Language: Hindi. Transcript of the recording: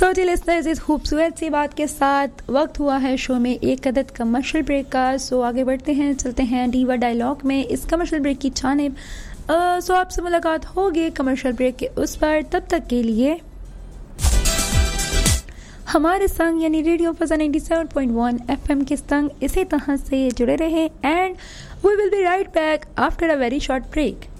सो जी लिसनर्स, इस खूबसूरत सी बात के साथ वक्त हुआ है शो में एक अदद कमर्शियल ब्रेक का। सो आगे बढ़ते हैं, चलते हैं डीवा डायलॉग में इस कमर्शियल ब्रेक की जानिब। सो आपसे मुलाकात होगी कमर्शियल ब्रेक के उस पर। तब तक के लिए हमारे संग यानी रेडियो फजा 97.1 FM के संग इसी तरह से जुड़े रहे and we will be right back after a very short break.